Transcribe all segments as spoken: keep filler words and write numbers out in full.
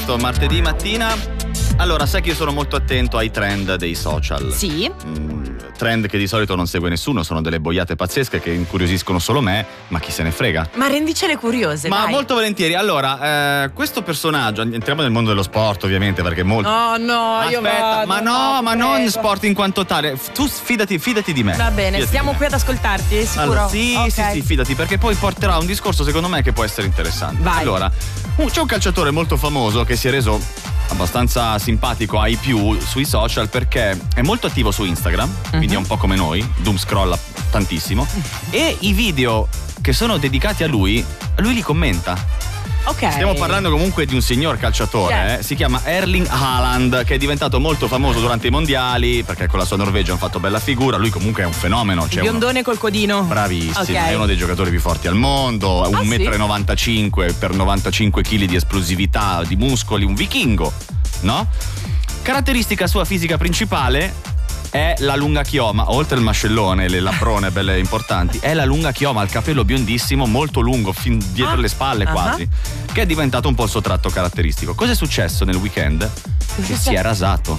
Martedì mattina. Allora, sai che io sono molto attento ai trend dei social. Sì. Mm, trend che di solito non segue nessuno, sono delle boiate pazzesche che incuriosiscono solo me, ma chi se ne frega. Ma rendicele curiose, Ma dai. molto volentieri. Allora, eh, questo personaggio, entriamo nel mondo dello sport ovviamente, perché molto... No, no, Aspetta, io vado. ma no, no, ma prego. non sport in quanto tale. Tu fidati, fidati di me. Va bene, Fidati stiamo di me. qui ad ascoltarti, sicuro? Allora, sì, Ok. sì, sì, fidati, perché poi porterà un discorso secondo me che può essere interessante. Vai. Allora, uh, c'è un calciatore molto famoso che si è reso abbastanza simpatico ai più sui social perché è molto attivo su Instagram, uh-huh. quindi è un po' come noi, doom scrolla tantissimo, e i video che sono dedicati a lui, lui li commenta. Ok. Stiamo parlando comunque di un signor calciatore, Yes. eh? Si chiama Erling Haaland, che è diventato molto famoso durante i mondiali perché con la sua Norvegia hanno fatto bella figura. Lui comunque è un fenomeno, Il cioè biondone uno... col codino. Bravissimo, Ok. è uno dei giocatori più forti al mondo, Ah, un metro e novantacinque per novantacinque chili di esplosività, di muscoli, un vichingo, no? Caratteristica sua fisica principale è la lunga chioma, oltre il mascellone e le labrone belle importanti, è la lunga chioma, il capello biondissimo, molto lungo, fin dietro ah, le spalle uh-huh. quasi, che è diventato un po' il suo tratto caratteristico. Cosa è successo nel weekend? Che si è rasato.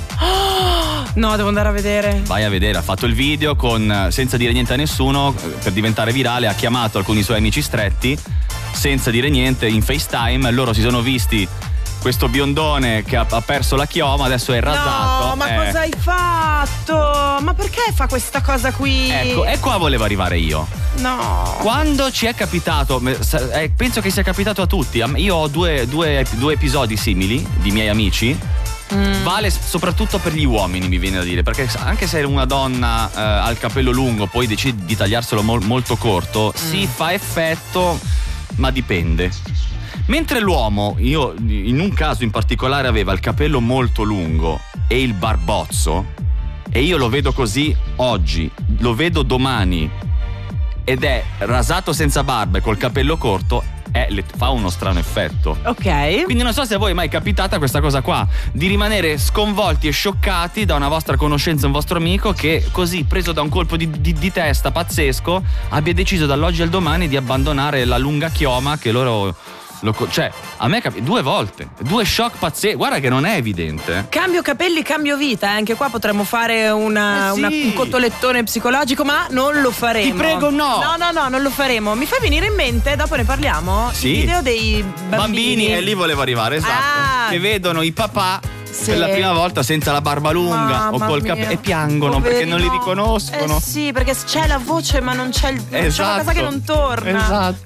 Oh, no, devo andare a vedere. Vai a vedere, ha fatto il video con, senza dire niente a nessuno, per diventare virale, ha chiamato alcuni suoi amici stretti, senza dire niente, in FaceTime, loro si sono visti questo biondone che ha, ha perso la chioma, adesso è rasato. No, ma eh. cosa hai fatto? Ma perché fa questa cosa qui? Ecco, e qua volevo arrivare io. No. Quando ci è capitato, eh, penso che sia capitato a tutti, io ho due, due, due episodi simili di miei amici. Mm. Vale soprattutto per gli uomini, mi viene da dire, perché anche se una donna eh, ha il capello lungo, poi decide di tagliarselo mol, molto corto, mm. sì, fa effetto, ma dipende. Mentre l'uomo, io in un caso in particolare aveva il capello molto lungo e il barbozzo, e io lo vedo così oggi, lo vedo domani ed è rasato senza barba e col capello corto, eh, le fa uno strano effetto. Ok. Quindi non so se a voi è mai capitata questa cosa qua, di rimanere sconvolti e scioccati da una vostra conoscenza, un vostro amico che così, preso da un colpo di, di, di testa pazzesco, abbia deciso dall'oggi al domani di abbandonare la lunga chioma che loro... Lo, cioè, a me capi due volte, due shock pazzeschi. Guarda che non è evidente. Cambio capelli, cambio vita. Eh. Anche qua potremmo fare una, eh sì. una, un cotolettone psicologico, ma non lo faremo. Ti prego, no. No, no, no, non lo faremo. Mi fa venire in mente, dopo ne parliamo, sì. il video dei bambini. Bambini, e lì volevo arrivare, esatto. Ah. Che vedono i papà sì. per la prima volta senza la barba lunga Mamma o col capello e piangono Poverino. perché non li riconoscono. Eh sì, perché c'è la voce ma non c'è il esatto. c'è una cosa che non torna. Esatto.